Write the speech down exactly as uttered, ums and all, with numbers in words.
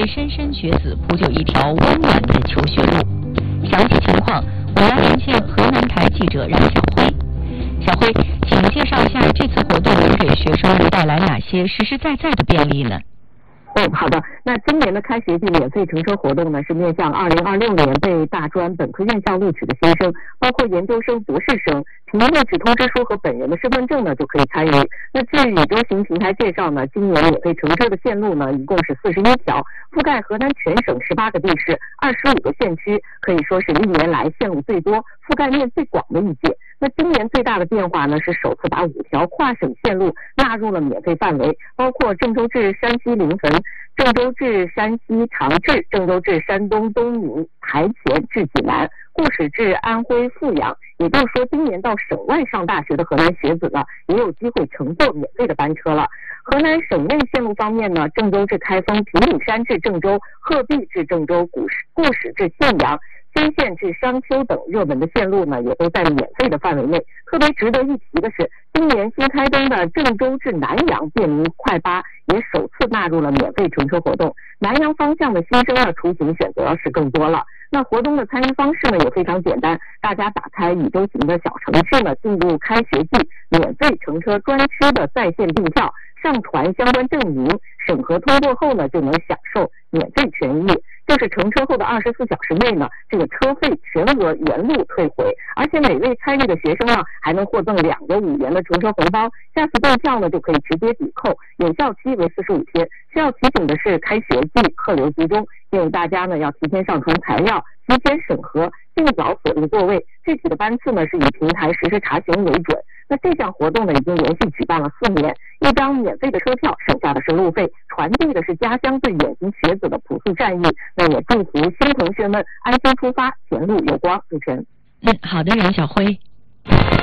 莘莘学子铺就一条温暖的求学路。详细情况，我来连线河南台记者冉晓辉。小辉，请介绍一下这次活动能给学生们带来哪些实实在在的便利呢？ 嗯，好的。那今年的开学季免费乘车活动呢，是面向二零二六年被大专本科院校录取的新生，包括研究生、博士生，凭录取通知书和本人的身份证呢就可以参与。那据宇宙行平台介绍呢，今年免费乘车的线路呢一共是四十一条，覆盖河南全省十八个地市、二十五个县区，可以说是历年来线路最多、覆盖面最广的一届。那今年最大的变化呢，是首次把五条跨省线路纳入了免费范围，包括郑州至山西临汾、郑州至山西长治、郑州至山东东宁、台前至济南、固始至安徽阜阳。也就是说，今年到省外上大学的河南学子呢，也有机会乘坐免费的班车了。河南省内线路方面呢，郑州至开封、平顶山至郑州、鹤壁至郑州、固始固始至信阳、新县至商丘等热门的线路呢，也都在免费的范围内。特别值得一提的是，今年新开通的郑州至南阳便民快巴也首次纳入了免费乘车活动。南阳方向的新生呢，出行选择是更多了。那活动的参与方式呢也非常简单，大家打开宇宙行的小程序呢，进入开学季免费乘车专区的在线订票，上传相关证明，审核通过后呢，就能享受免费权益。就是乘车后的二十四小时内呢，这个车费全额原路退回，而且每位参与的学生呢，还能获赠两个五元的乘车红包，下次订票呢就可以直接抵扣，有效期为四十五天。需要提醒的是，开学季客流集中，建议大家呢要提前上传材料，提前审核，尽早锁定座位。具体的班次呢是以平台实时查询为准。那这项活动呢已经连续举办了四年，一张免费的车票，省下的是路费，传递的是家乡对远行学子的朴素善意。那也祝福新同学们安心出发，前路有光。主持人， 嗯，好的，冉晓辉。